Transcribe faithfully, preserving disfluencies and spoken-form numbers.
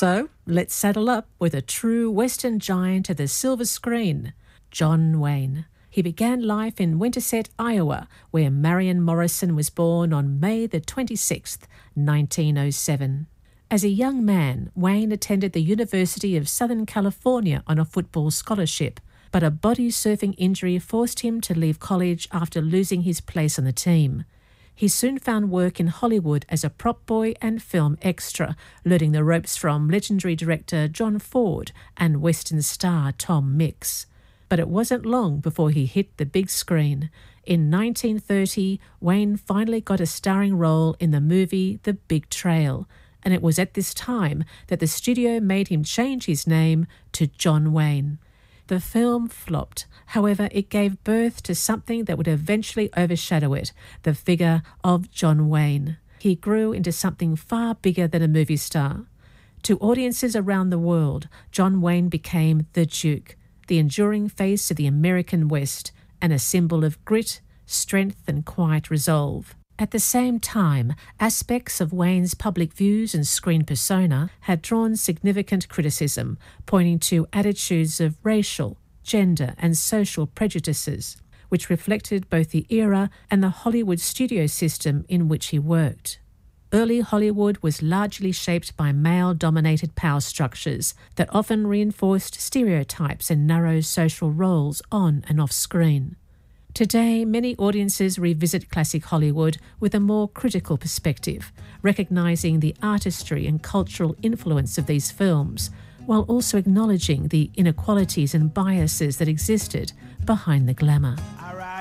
So let's saddle up with a true Western giant of the silver screen, John Wayne. He began life in Winterset, Iowa, where Marion Morrison was born on May the twenty-sixth, nineteen oh seven. As a young man, Wayne attended the University of Southern California on a football scholarship, but a body surfing injury forced him to leave college after losing his place on the team. He soon found work in Hollywood as a prop boy and film extra, learning the ropes from legendary director John Ford and Western star Tom Mix. But it wasn't long before he hit the big screen. In nineteen thirty, Wayne finally got a starring role in the movie The Big Trail, and it was at this time that the studio made him change his name to John Wayne. The film flopped. However, it gave birth to something that would eventually overshadow it, the figure of John Wayne. He grew into something far bigger than a movie star. To audiences around the world, John Wayne became the Duke, the enduring face of the American West, and a symbol of grit, strength, and quiet resolve. At the same time, aspects of Wayne's public views and screen persona had drawn significant criticism, pointing to attitudes of racial, gender, and social prejudices, which reflected both the era and the Hollywood studio system in which he worked. Early Hollywood was largely shaped by male-dominated power structures that often reinforced stereotypes and narrow social roles on and off screen. Today, many audiences revisit classic Hollywood with a more critical perspective, recognising the artistry and cultural influence of these films, while also acknowledging the inequalities and biases that existed behind the glamour.